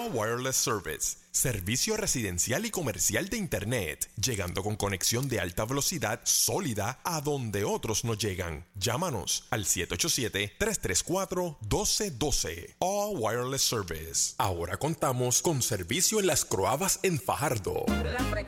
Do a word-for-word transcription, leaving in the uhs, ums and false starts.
All Wireless Service, servicio residencial y comercial de Internet, llegando con conexión de alta velocidad sólida a donde otros no llegan. Llámanos al siete ocho siete, tres tres cuatro, uno dos uno dos. All Wireless Service. Ahora contamos con servicio en Las Croabas en Fajardo.